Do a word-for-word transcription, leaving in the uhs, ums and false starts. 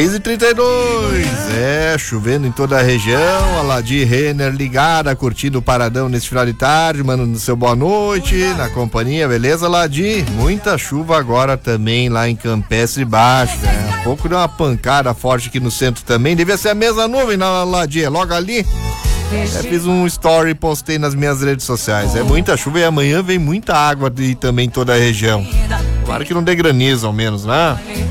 seis e trinta e dois, é, chovendo em toda a região, a Ladi Renner ligada, curtindo o Paradão nesse final de tarde, mandando seu boa noite, na companhia, beleza, Ladi? Muita chuva agora também lá em Campestre Baixo, né? Há pouco deu uma pancada forte aqui no centro também, devia ser a mesma nuvem na Ladi, é logo ali. É, fiz um story e postei nas minhas redes sociais, é muita chuva e amanhã vem muita água e também em toda a região. Claro que não dê granizo ao menos, né?